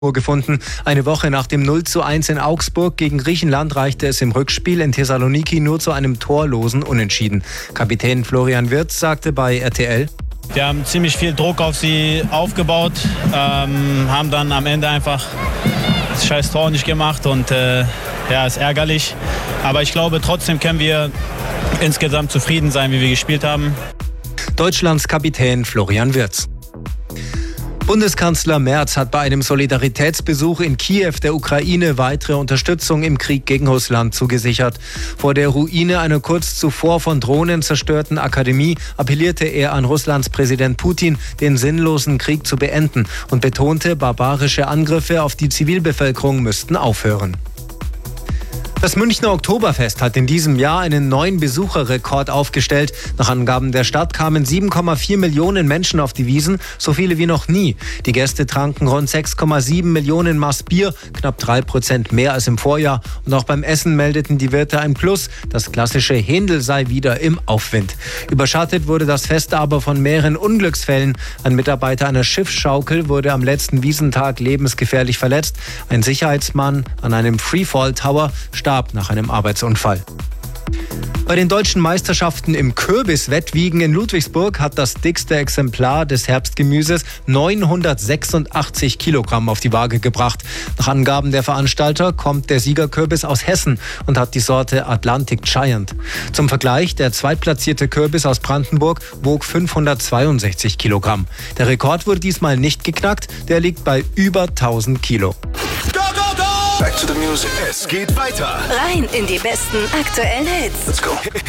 gefunden. Eine Woche nach dem 0:1 in Augsburg gegen Griechenland reichte es im Rückspiel in Thessaloniki nur zu einem torlosen Unentschieden. Kapitän Florian Wirtz sagte bei RTL: Wir haben ziemlich viel Druck auf sie aufgebaut, haben dann am Ende einfach das scheiß Tor nicht gemacht und ist ärgerlich. Aber ich glaube, trotzdem können wir insgesamt zufrieden sein, wie wir gespielt haben. Deutschlands Kapitän Florian Wirtz. Bundeskanzler Merz hat bei einem Solidaritätsbesuch in Kiew der Ukraine weitere Unterstützung im Krieg gegen Russland zugesichert. Vor der Ruine einer kurz zuvor von Drohnen zerstörten Akademie appellierte er an Russlands Präsident Putin, den sinnlosen Krieg zu beenden und betonte, barbarische Angriffe auf die Zivilbevölkerung müssten aufhören. Das Münchner Oktoberfest hat in diesem Jahr einen neuen Besucherrekord aufgestellt. Nach Angaben der Stadt kamen 7,4 Millionen Menschen auf die Wiesn, so viele wie noch nie. Die Gäste tranken rund 6,7 Millionen Maß Bier, knapp 3% mehr als im Vorjahr. Und auch beim Essen meldeten die Wirte ein Plus. Das klassische Händel sei wieder im Aufwind. Überschattet wurde das Fest aber von mehreren Unglücksfällen. Ein Mitarbeiter einer Schiffsschaukel wurde am letzten Wiesntag lebensgefährlich verletzt. Ein Sicherheitsmann an einem Freefall Tower starb nach einem Arbeitsunfall. Bei den deutschen Meisterschaften im Kürbiswettwiegen in Ludwigsburg hat das dickste Exemplar des Herbstgemüses 986 Kilogramm auf die Waage gebracht. Nach Angaben der Veranstalter kommt der Siegerkürbis aus Hessen und hat die Sorte Atlantic Giant. Zum Vergleich, der zweitplatzierte Kürbis aus Brandenburg wog 562 Kilogramm. Der Rekord wurde diesmal nicht geknackt, der liegt bei über 1000 Kilo. Back to the music. Es geht weiter. Rein in die besten aktuellen Hits. Let's go.